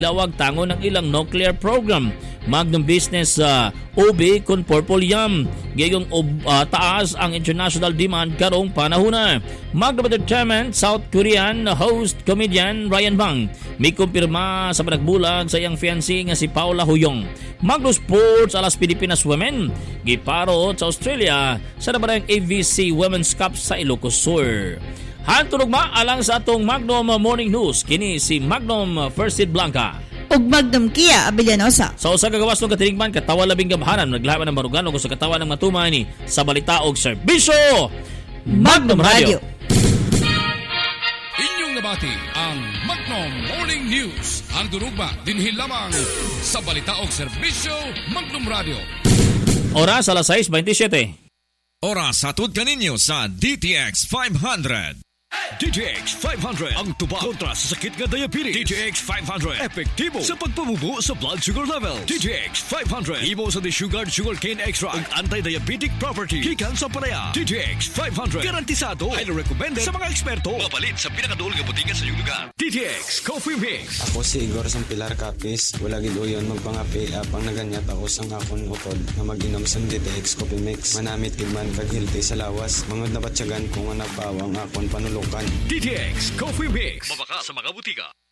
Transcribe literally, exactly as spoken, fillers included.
lawag tango ng ilang nuclear program. Magnum business sa uh, O B kun purple yam. Gayong uh, taas ang international demand karong panahona. Magnum Entertainment South Korean host comedian Ryan Bang may kumpirma sa panagbulag sa iyang fiancé nga si Paula Huyong. Magnum Sports alas Pilipinas Women giparot sa Australia sa nabarang A V C Women's Cup sa Ilocos Sur. Hantulog ma alang sa atong Magnum Morning News kini si Magnum First Seed Blanca ug Magnum Kia Abellanosa. Sa usa ka gawas ng katirigman katawa labing gamhanan naglaban ng marugan ug sa katawa ng matumay ni sa balita og serbisyo Magnum Radio. Inyong nabati ang Magnum Morning News. Ang durugma dinhi lamang sa balita og serbisyo Magnum Radio. Oras alas sais veintisiete. Oras hatod kaninyo sa D T X five hundred. D T X five hundred ang tubag kontra sa sakit nga diabetes. D T X five hundred epektibo sa pagpamubo sa blood sugar levels. D T X five hundred imo sa desugared sugarcane extra ang anti-diabetic property gikan sa palaya. D T X five hundred garantisado, highly recommended sa mga eksperto. Mapalit sa pinakaduol nga botiga sa iyong lugar. D T X Coffee Mix. Ako si Igor sang Pilar Capis. Wala gid uyon magpangapi apang naganyat ako sang akon utod na mag-inom sang D T X Coffee Mix. Manamit gid man kag healthy sa lawas. Mangod na batyagan ko nga napawang akon panulukan. D T X Coffee Mix. Mabaka sa mga butika.